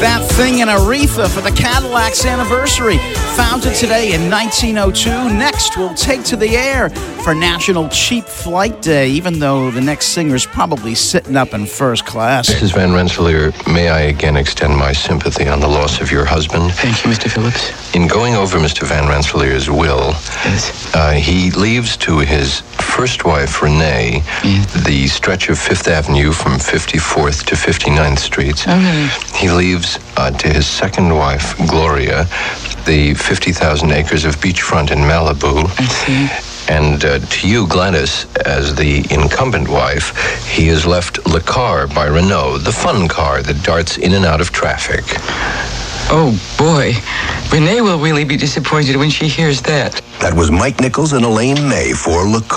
That Thing in Aretha for the Cadillac's anniversary. Founded today in 1902. Next, we'll take to the air for National Cheap Flight Day, even though the next singer's probably sitting up in first class. Mrs. Van Rensselaer, may I again extend my sympathy on the loss of your husband? Thank you, Mr. Phillips. In going over Mr. Van Rensselaer's will, Yes. he leaves to his first wife, Renee, the stretch of Fifth Avenue from 54th to 59th Streets. Oh, really? He leaves to his second wife, Gloria, the 50,000 acres of beachfront in Malibu. I see. And to you, Gladys, as the incumbent wife, he has left Le Car by Renault, the fun car that darts in and out of traffic. Oh, boy. Renee will really be disappointed when she hears that. That was Mike Nichols and Elaine May for Le Car.